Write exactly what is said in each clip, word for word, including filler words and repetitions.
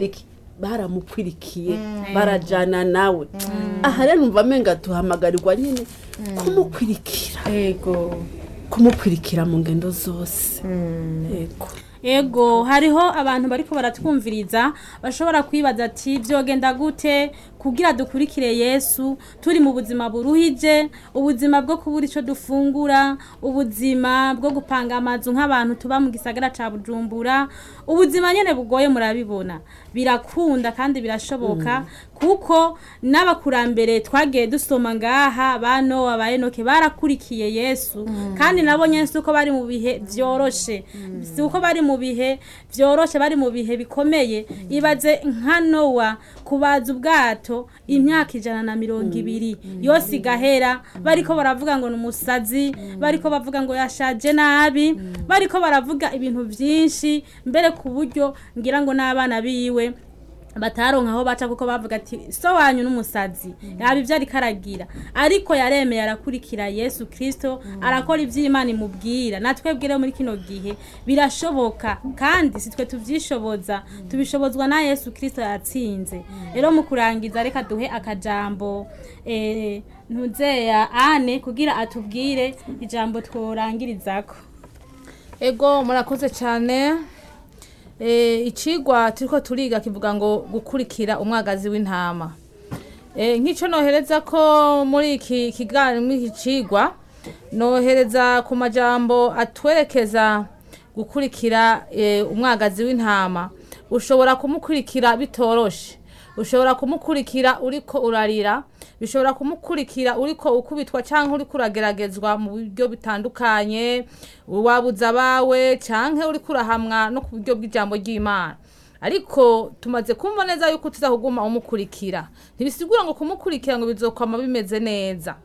kubera iki baramukwirikiye barajana nawe aha rero numva amenga tuhamagarirwa nyine kumukwirikira yego kumukwirikira mu ngendo zose yego ego hariho abantu bariko baratwumviriza bashobora kwibaza ati byogenda gute kugira dukurikire Yesu turi mu buzima buruhije ubuzima bwo kubura ico dufungura ubuzima bwo gupanga amazu nk'abantu tuba mu gisagara ca Bujumbura ubuzima nyene bugoye murabibona birakunda kandi birashoboka mm. kuko n'abakurambere twagiye dusoma ngaha bano abayenoke barakurikiye Yesu mm. kandi nabo nyense uko bari mu bihe vyoroshe mm. si uko bari mu bihe vyoroshe bari mu bihe bikomeye mm. ibaze nka Nowa kubaza ubwato imyaka ijana na mirongo ibiri mm. yose igahera mm. bariko baravuga ngo numusazi mm. bariko bavuga ngo yashaje nabi mm. bariko baravuga ibintu vyinshi mbere ku buryo ngira ngo n'abana biwe bataronka aho baca kuko bavuga ati so wanyu n'umusazi mm. yabi vyari karagira ariko yaremeye arakurikira Yesu Kristo mm. arakora ivy'Imana imubwira natwe bwire muri kino gihe birashoboka kandi sitwe tuvyishoboza mm. tubishobozwa na Yesu Kristo yatsinze rero mm. mu kurangiza reka duhe akajambo eh ntuzeya ane kugira atubwire ijambo tworangirizako. Ego murakoze cyane. Eh icigwa turiko turiga kivuga ngo gukurikira umwagazi w'intama. Eh nkico nohereza ko muri iki kiganiro muri icigwa nohereza ku majambo atwerekeza gukurikira e, umwagazi w'intama. Ushobora kumukurikira bitoroshe. Ushobora kumukurikira uriko urarira, bishobora kumukurikira uriko ukubitwa canke uriko urageragezwa mu buryo bitandukanye, wabuza bawe canke uriko urahamwa no ku buryo bw'ijambo ry'Imana. Ariko tumaze kumva neza yuko tuzahuguma umukurikira. Ntibisigura ngo kumukurikira ngo bizokwama bimeze neza.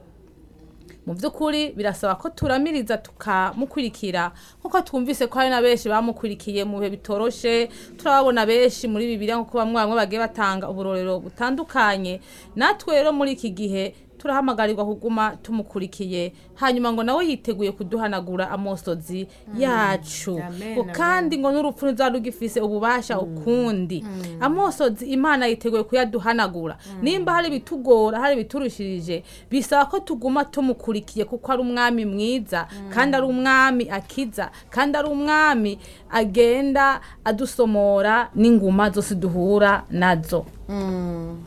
Mu byukuri birasaba ko turamiriza tukamukurikira nkuko twumvise ko hari na benshi bamukurikiye mu bihe bitoroshe turababona benshi muri Bibiliya nkuko bamwe bamwe bagiye batanga uburorero butandukanye natwe rero muri iki gihe turahamagarirwa kuguma tumukurikiye hanyuma ngo nawe yiteguye kuduhanagura amosozi mm. yacu amen, kandi amen. Ngo n'urupfu nzarugifise ububasha mm. ukundi mm. amosozi Imana yiteguye kuyaduhanagura mm. nimba hari bitugora hari biturushirije bisaba ko tuguma tumukurikiye kuko ari umwami mwiza mm. kandi ari umwami akiza kandi ari umwami agenda adusomora n'inguma zose duhura nazo mm.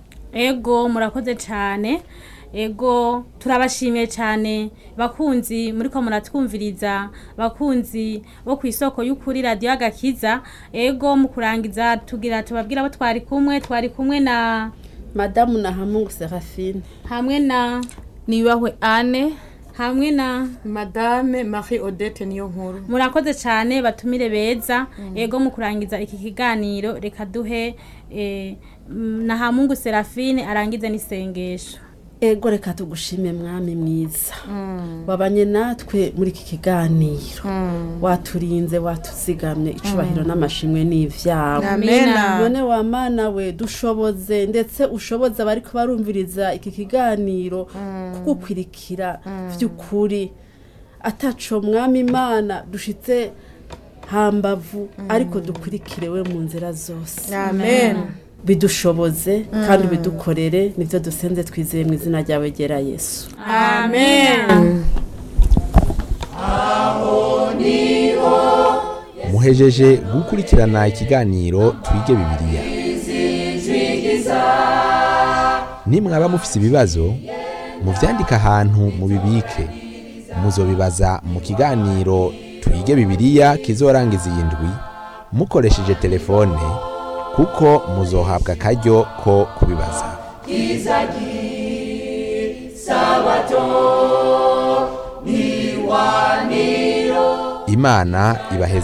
Ego murakoze cyane ego turabashimiye cyane bakunzi muri ko muratwumviriza bakunzi bo ku isoko y'ukuri radio Agakiza ego mu kurangiza tugira tubabwira abo twari kumwe twari kumwe na Madame Nahamungu Serafine hamwe na Nibahwe Anne hamwe na Madame Marie Odette niyo nkuru murakoze cyane batumire beza mm. ego mu kurangiza iki kiganiro reka duhe eh, Nahamungu Serafine arangize n'isengesho. Ego reka tugushime mwami mwiza mm. wabanye natwe muri iki kiganiro mm. waturinze watuzigamye icubahiro mm. n'amashimwe n'ivyawe amena none wa mana we dushoboze ndetse ushoboza bariko barumviriza iki kiganiro mm. kugukwirikira mm. vy'ukuri ataco mwami Imana dushitse hambavu mm. ariko dukurikire we mu nzira zose amen bidushoboze mm. kandi bidukorere nivyo dusenze twizeye mu izina ryawe gera Yesu amen muhejeje gukurikirana ikiganiro twige Bibiliya nimwaba mufise ibibazo muvyandika ahantu mubibike muzobibaza mu kiganiro twige Bibiliya kizorangiza iyi ndwi mukoresheje telefone kuko muzohabwa akaryo ko kubibaza Imana ibaheze